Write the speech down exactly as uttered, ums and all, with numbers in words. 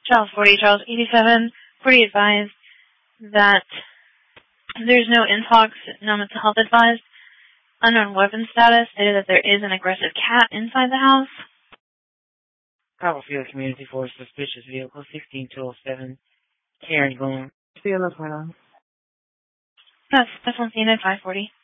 Charles forty, Charles eighty-seven, forty advised that there's no intox, no mental health advised. Unknown weapon status stated that there is an aggressive cat inside the house. Copperfield Community Force suspicious vehicle sixteen two oh seven. Karen Boone. See you on the phone. That's that's one scene at five forty.